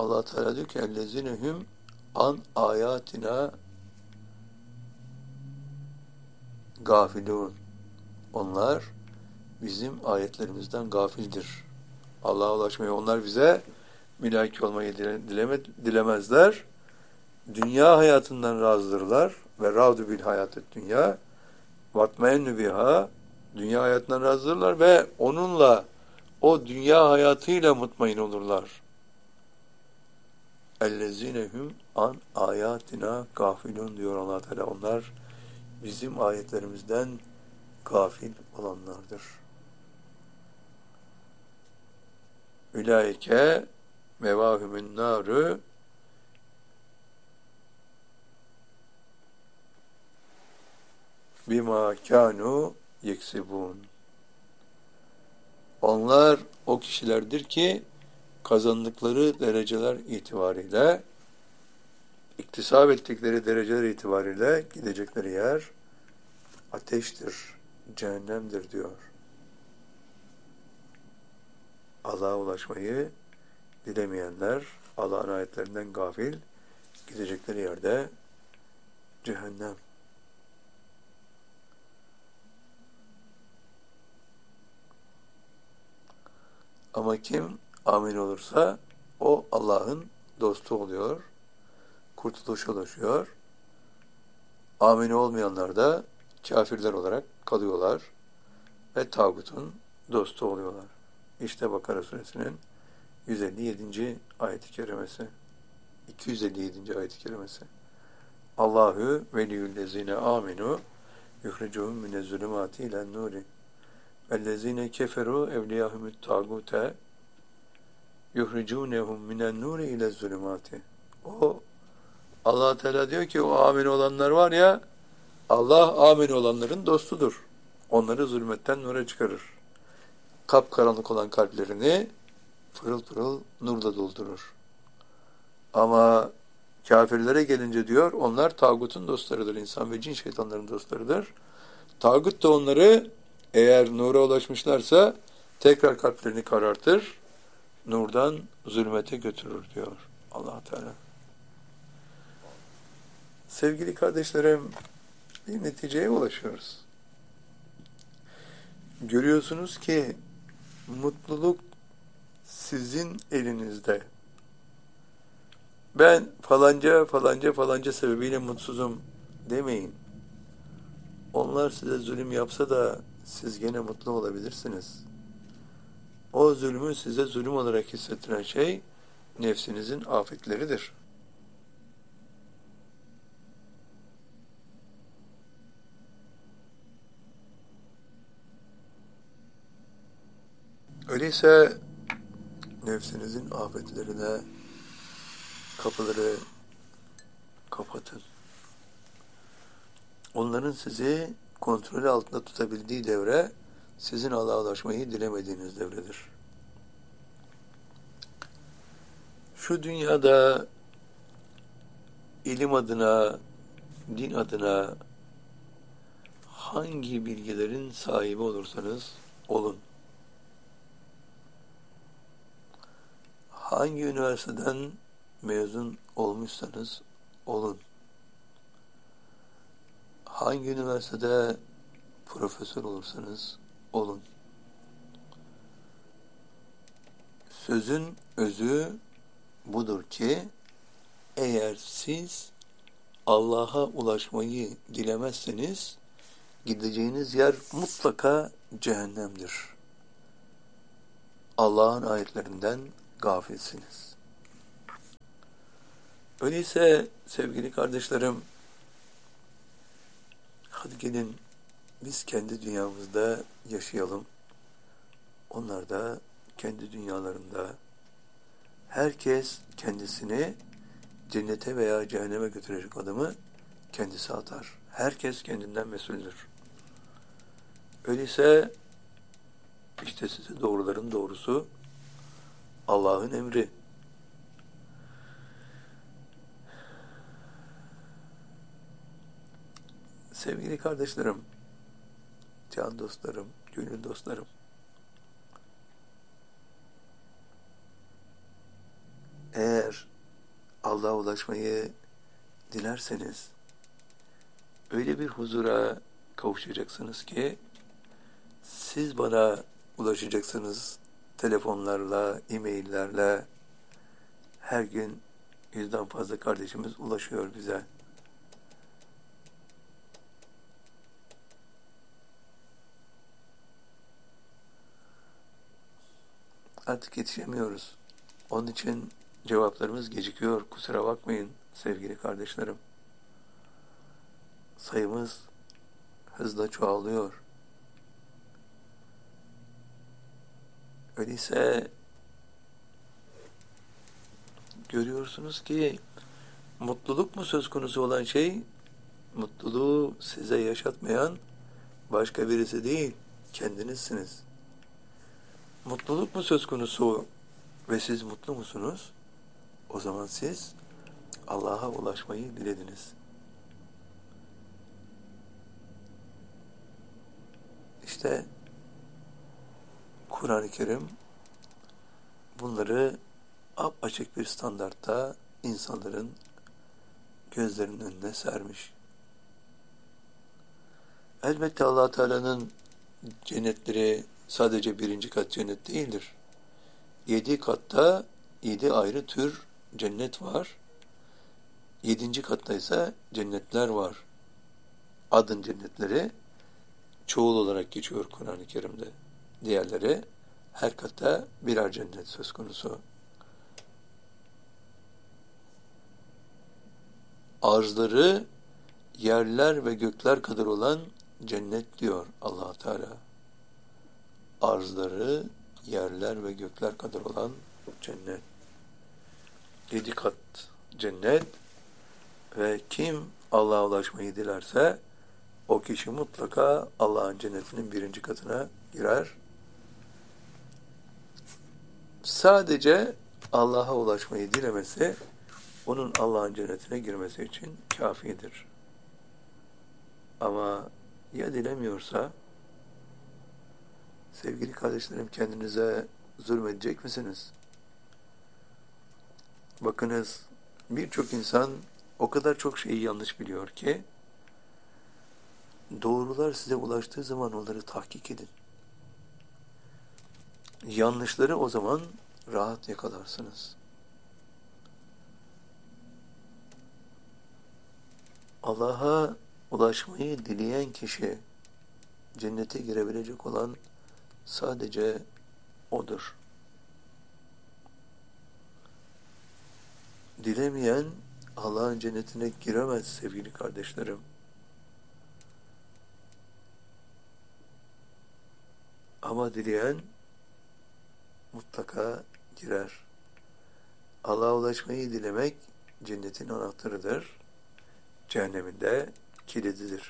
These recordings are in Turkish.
Allah Teala diyor ki ellezinehum an ayatina gafilun. Onlar bizim ayetlerimizden gafildir. Allah'a ulaşmayı onlar bize mülaki olmayı dilemezler. Dünya hayatından razıdırlar ve râdu bil hayatı dünya vatmeyennü biha dünya hayatından razıdırlar ve onunla o dünya hayatıyla mutmain olurlar. Ellezinehum an ayatina gafilun diyor Allah Teala. Onlar bizim ayetlerimizden gafil olanlardır. Ülaike mevâhümün nârü bima kânû yeksibûn. Onlar o kişilerdir ki kazandıkları dereceler itibariyle, iktisap ettikleri dereceler itibariyle gidecekleri yer ateştir, cehennemdir diyor. Allah'a ulaşmayı dilemeyenler, Allah'ın ayetlerinden gafil, gidecekleri yerde cehennem. Ama kim amin olursa o Allah'ın dostu oluyor, kurtuluşa ulaşıyor. Amin olmayanlar da kafirler olarak kalıyorlar ve tağutun dostu oluyorlar. İşte Bakara suresinin 157. ayet-i kerimesi. 257. ayet-i kerimesi. Allahu veliyyüllezine aminu yuhricuhum minezzulümati ilen nuri vellezine keferu evliyahumut tağute yuhricunehum minen nuri ilezzulümati. O Allah Teala diyor ki o amin olanlar var ya, Allah amin olanların dostudur. Onları zulmetten nura çıkarır. Kapkaranlık olan kalplerini pırıl pırıl nurla doldurur. Ama kafirlere gelince diyor, onlar tağutun dostlarıdır. İnsan ve cin şeytanların dostlarıdır. Tağut da onları eğer nura ulaşmışlarsa tekrar kalplerini karartır, nurdan zulmete götürür diyor Allah Teala. Sevgili kardeşlerim, bir neticeye ulaşıyoruz. Görüyorsunuz ki mutluluk sizin elinizde. Ben falanca sebebiyle mutsuzum demeyin. Onlar size zulüm yapsa da siz gene mutlu olabilirsiniz. O zulmü size zulüm olarak hissettiren şey nefsinizin afetleridir. Öyleyse nefsinizin afetlerine kapıları kapatın. Onların sizi kontrol altında tutabildiği devre, sizin Allah'a ulaşmayı dilemediğiniz devredir. Şu dünyada ilim adına, din adına hangi bilgilerin sahibi olursanız olun, hangi üniversiteden mezun olmuşsanız olun, hangi üniversitede profesör olursanız olun, sözün özü budur ki, eğer siz Allah'a ulaşmayı dilemezseniz, gideceğiniz yer mutlaka cehennemdir. Allah'ın ayetlerinden gafilsiniz. Öyleyse sevgili kardeşlerim, hadi gelin biz kendi dünyamızda yaşayalım. Onlar da kendi dünyalarında. Herkes kendisini cennete veya cehenneme götürecek adımı kendisi atar. Herkes kendinden mesuldür. Öyleyse işte size doğruların doğrusu Allah'ın emri. Sevgili kardeşlerim, can dostlarım, gönül dostlarım, eğer Allah'a ulaşmayı dilerseniz öyle bir huzura kavuşacaksınız ki siz bana ulaşacaksınız telefonlarla, e-maillerle. Her gün 100'den fazla kardeşimiz ulaşıyor bize. Artık yetişemiyoruz. Onun için cevaplarımız gecikiyor. Kusura bakmayın sevgili kardeşlerim. Sayımız hızla çoğalıyor. Öyleyse görüyorsunuz ki mutluluk mu söz konusu olan şey, mutluluğu size yaşatmayan başka birisi değil, kendinizsiniz. Mutluluk mu söz konusu ve siz mutlu musunuz? O zaman siz Allah'a ulaşmayı dilediniz. İşte Kur'an-ı Kerim bunları apaçık bir standartta insanların gözlerinin önüne sermiş. Elbette Allah Teala'nın cennetleri sadece 1. kat cennet değildir. 7 katta 7 ayrı tür cennet var. 7. katta ise cennetler var. Adın cennetleri çoğul olarak geçiyor Kur'an-ı Kerim'de. Diğerleri her katta birer cennet söz konusu. Arzları yerler ve gökler kadar olan cennet diyor Allah Teala. Arzları yerler ve gökler kadar olan cennet. 7 kat cennet ve kim Allah'a ulaşmayı dilerse o kişi mutlaka Allah'ın cennetinin 1. katına girer. Sadece Allah'a ulaşmayı dilemesi onun Allah'ın cennetine girmesi için kafidir. Ama ya dilemiyorsa, sevgili kardeşlerim, kendinize zulmedecek misiniz? Bakınız, birçok insan o kadar çok şeyi yanlış biliyor ki, doğrular size ulaştığı zaman onları tahkik edin. Yanlışları o zaman rahat yakalarsınız. Allah'a ulaşmayı dileyen kişi cennete girebilecek olan sadece O'dur. Dilemeyen Allah'ın cennetine giremez sevgili kardeşlerim. Ama dileyen mutlaka girer. Allah'a ulaşmayı dilemek cennetin anahtarıdır. Cehennemin de kilididir.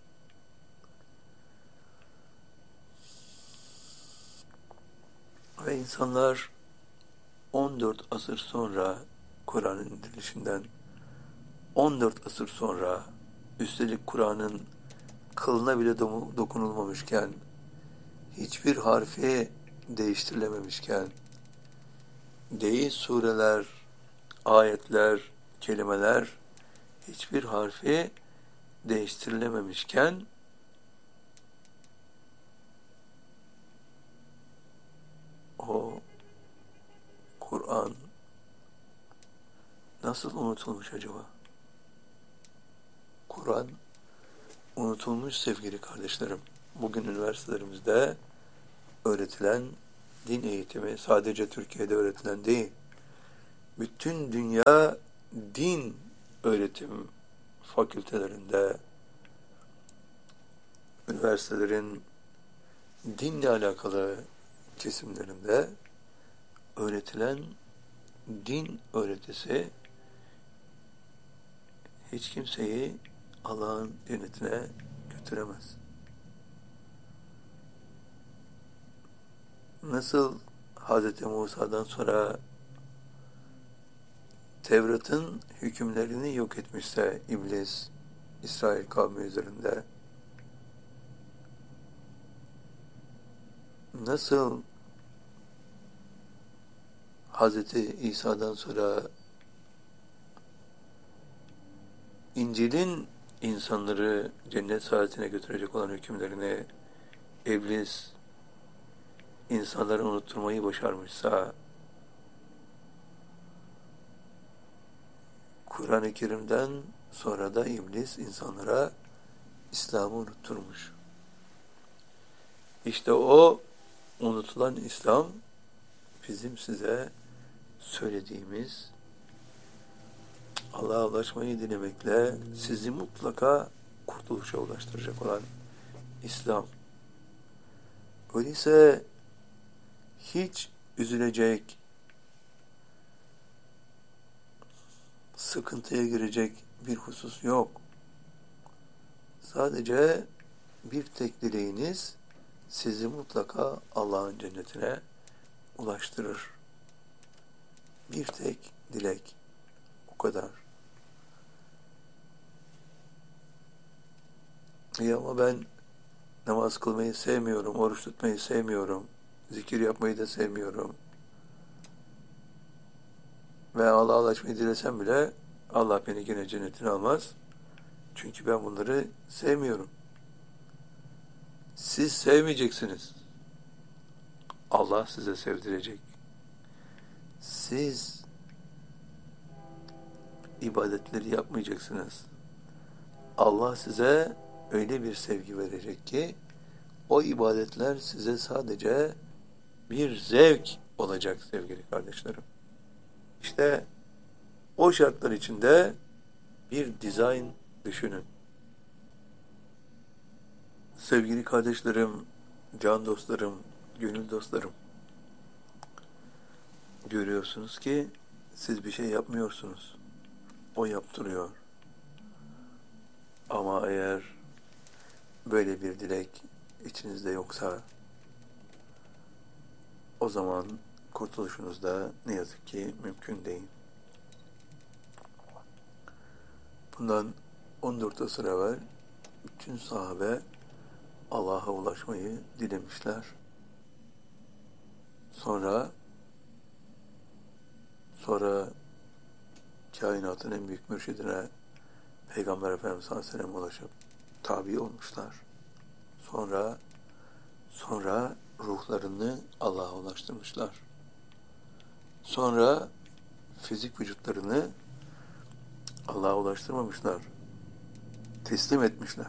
Ve insanlar 14 asır sonra Kur'an'ın indirilişinden 14 asır sonra üstelik Kur'an'ın kılına bile dokunulmamışken hiçbir harfi değiştirilememişken değil sureler, ayetler, kelimeler hiçbir harfi değiştirilememişken o Kur'an nasıl unutulmuş acaba? Kur'an unutulmuş sevgili kardeşlerim. Bugün üniversitelerimizde öğretilen din eğitimi sadece Türkiye'de öğretilen değil. Bütün dünya din öğretim fakültelerinde, üniversitelerin dinle alakalı kesimlerinde öğretilen din öğretisi hiç kimseyi Allah'ın cennetine götüremez. Nasıl Hz. Musa'dan sonra Tevrat'ın hükümlerini yok etmişse İblis, İsrail kavmi üzerinde, nasıl Hz. İsa'dan sonra İncil'in insanları cennet saadetine götürecek olan hükümlerini iblis insanları unutturmayı başarmışsa, Kur'an-ı Kerim'den sonra da iblis insanlara İslam'ı unutturmuş. İşte o unutulan İslam bizim size söylediğimiz Allah'a ulaşmayı dilemekle sizi mutlaka kurtuluşa ulaştıracak olan İslam. Öyleyse hiç üzülecek, sıkıntıya girecek bir husus yok. Sadece bir tek dileğiniz sizi mutlaka Allah'ın cennetine ulaştırır. Bir tek dilek. O kadar. Ama ben namaz kılmayı sevmiyorum, oruç tutmayı sevmiyorum, zikir yapmayı da sevmiyorum. Ve Allah'a ulaşmayı dilesem bile Allah beni yine cennetine almaz. Çünkü ben bunları sevmiyorum. Siz sevmeyeceksiniz. Allah size sevdirecek. Siz ibadetleri yapmayacaksınız. Allah size öyle bir sevgi verecek ki o ibadetler size sadece bir zevk olacak sevgili kardeşlerim. İşte o şartlar içinde bir dizayn düşünün. Sevgili kardeşlerim, can dostlarım, gönül dostlarım, görüyorsunuz ki siz bir şey yapmıyorsunuz. O yaptırıyor. Ama eğer böyle bir dilek içinizde yoksa o zaman kurtuluşunuz da ne yazık ki mümkün değil. Bundan 14 asır evvel bütün sahabe Allah'a ulaşmayı dilemişler. Sonra kainatın en büyük mürşidine Peygamber Efendimiz sallallahu aleyhi ve sellem ulaşıp tabi olmuşlar. Sonra ruhlarını Allah'a ulaştırmışlar. Sonra fizik vücutlarını Allah'a ulaştırmamışlar. Teslim etmişler.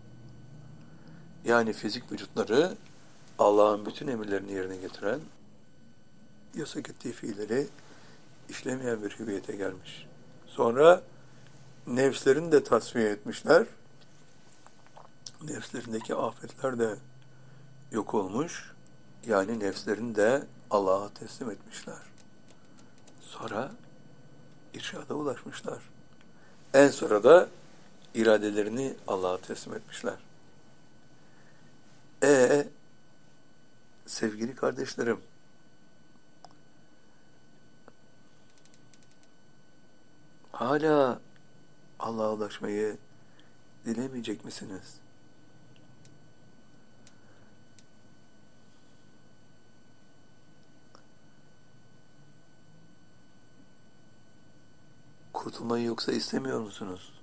Yani fizik vücutları Allah'ın bütün emirlerini yerine getiren, yasak ettiği fiilleri işlemeyen bir hüviyete gelmiş. Sonra nefslerini de tasfiye etmişler. Nefslerindeki afetler de yok olmuş. Yani nefslerini de Allah'a teslim etmişler. Sonra irşada ulaşmışlar. En sonra da iradelerini Allah'a teslim etmişler. Sevgili kardeşlerim, hala Allah'a ulaşmayı dilemeyecek misiniz? Kurtulmayı yoksa istemiyor musunuz?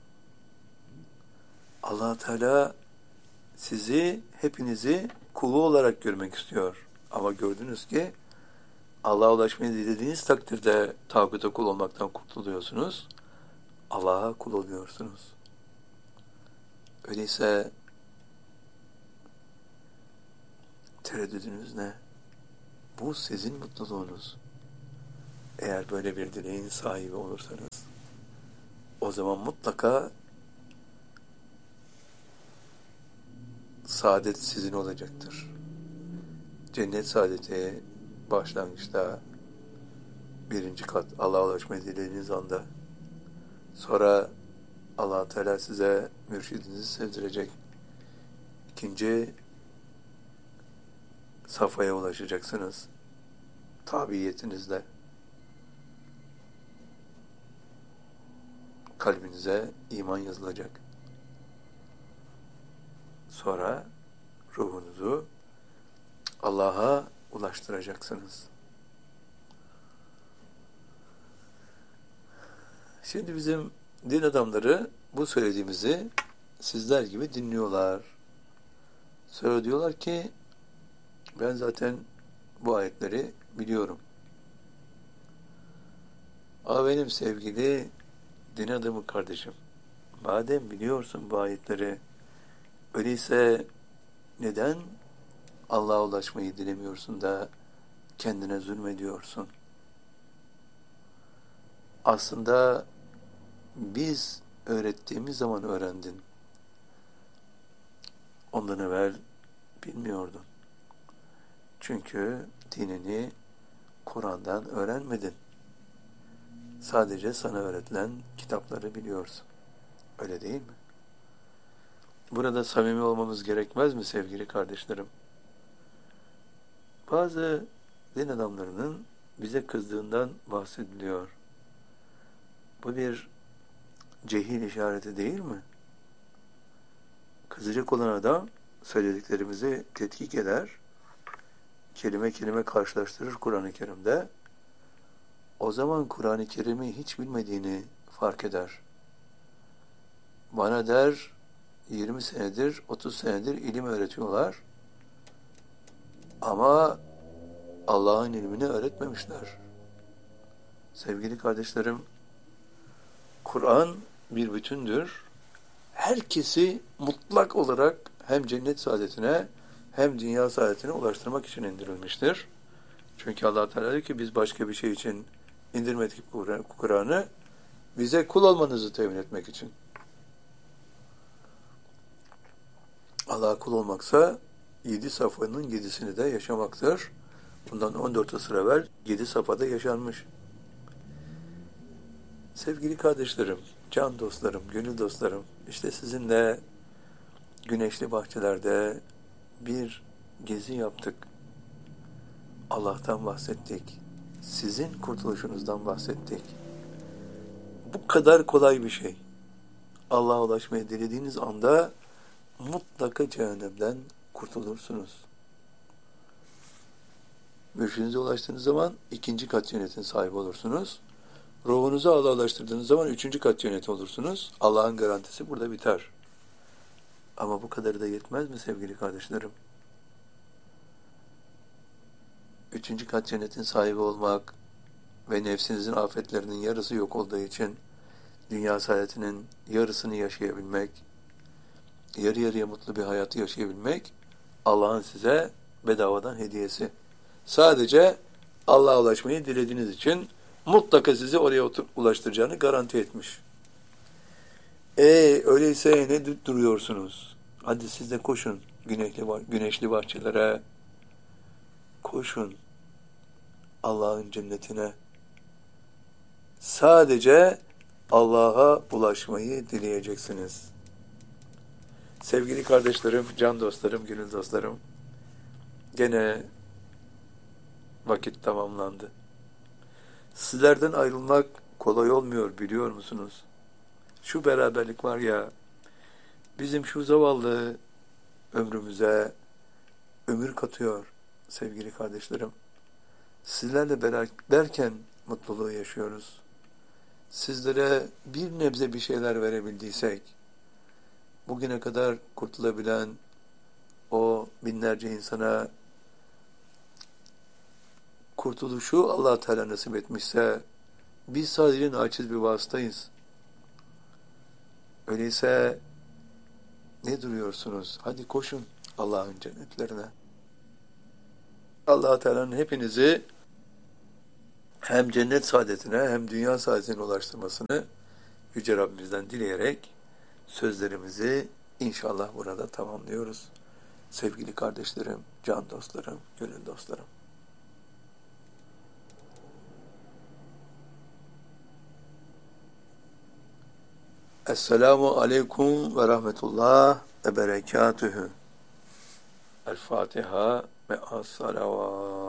Allah Teala sizi, hepinizi kulu olarak görmek istiyor. Ama gördünüz ki Allah'a ulaşmayı dilediğiniz takdirde tağuta kul olmaktan kurtuluyorsunuz. Allah'a kul oluyorsunuz. Öyleyse tereddüdünüz ne? Bu sizin mutluluğunuz. Eğer böyle bir dileğin sahibi olursanız, o zaman mutlaka saadet sizin olacaktır. Cennet saadeti başlangıçta birinci kat Allah'a ulaşmayı dilediğiniz anda, sonra Allah Teala size mürşidinizi sevdirecek. İkinci safhaya ulaşacaksınız. Tabiiyetinizle. Kalbinize iman yazılacak. Sonra ruhunuzu Allah'a ulaştıracaksınız. Şimdi bizim din adamları bu söylediğimizi sizler gibi dinliyorlar. Sonra diyorlar ki ben zaten bu ayetleri biliyorum. Ama benim sevgili din adamı kardeşim, madem biliyorsun bu ayetleri, öyleyse neden Allah'a ulaşmayı dilemiyorsun da kendine zulmediyorsun? Aslında biz öğrettiğimiz zaman öğrendin. Ondan evvel bilmiyordun. Çünkü dinini Kur'an'dan öğrenmedin. Sadece sana öğretilen kitapları biliyorsun. Öyle değil mi? Burada samimi olmamız gerekmez mi sevgili kardeşlerim? Bazı din adamlarının bize kızdığından bahsediliyor. Bu bir cehil işareti değil mi? Kızacak olan adam söylediklerimizi tetkik eder, kelime kelime karşılaştırır Kur'an-ı Kerim'de. O zaman Kur'an-ı Kerim'i hiç bilmediğini fark eder. Bana der, 20 senedir, 30 senedir ilim öğretiyorlar. Ama Allah'ın ilmini öğretmemişler. Sevgili kardeşlerim, Kur'an bir bütündür. Herkesi mutlak olarak hem cennet saadetine hem dünya saadetine ulaştırmak için indirilmiştir. Çünkü Allah Teala diyor ki biz başka bir şey için indirmedik Kur'an'ı, bize kul olmanızı temin etmek için. Allah'a kul olmaksa 7 safhanın 7'sini de yaşamaktır. Bundan 14 asır evvel 7 safhada yaşanmış. Sevgili kardeşlerim, can dostlarım, gönül dostlarım, işte sizinle güneşli bahçelerde bir gezi yaptık. Allah'tan bahsettik. Sizin kurtuluşunuzdan bahsettik. Bu kadar kolay bir şey. Allah'a ulaşmayı dilediğiniz anda mutlaka cehennemden kurtulursunuz. Mürşidinize ulaştığınız zaman 2. kat cennetin sahibi olursunuz. Ruhunuzu Allah'a ulaştırdığınız zaman 3. kat cenneti olursunuz. Allah'ın garantisi burada biter. Ama bu kadarı da yetmez mi sevgili kardeşlerim? 3. kat cennetin sahibi olmak ve nefsinizin afetlerinin yarısı yok olduğu için dünya saadetinin yarısını yaşayabilmek, yarı yarıya mutlu bir hayatı yaşayabilmek Allah'ın size bedavadan hediyesi. Sadece Allah'a ulaşmayı dilediğiniz için mutlaka sizi oraya ulaştıracağını garanti etmiş. Öyleyse ne duruyorsunuz? Hadi siz de koşun güneşli bahçelere. Koşun Allah'ın cennetine. Sadece Allah'a ulaşmayı dileyeceksiniz. Sevgili kardeşlerim, can dostlarım, gönül dostlarım, gene vakit tamamlandı. Sizlerden ayrılmak kolay olmuyor biliyor musunuz? Şu beraberlik var ya, bizim şu zavallı ömrümüze ömür katıyor sevgili kardeşlerim. Sizlerle beraberken mutluluğu yaşıyoruz. Sizlere bir nebze bir şeyler verebildiysek, bugüne kadar kurtulabilen o binlerce insana kurtuluşu Allah Teala nasip etmişse, biz sadece naçiz bir vasıtayız. Öyleyse ne duruyorsunuz? Hadi koşun Allah'ın cennetlerine. Allah Teala'nın hepinizi hem cennet saadetine hem dünya saadetine ulaştırmasını Yüce Rabbimizden dileyerek sözlerimizi inşallah burada tamamlıyoruz. Sevgili kardeşlerim, can dostlarım, gönül dostlarım. Esselamu aleyküm ve rahmetullah ve berekatühü. El Fatiha ve as-salavat.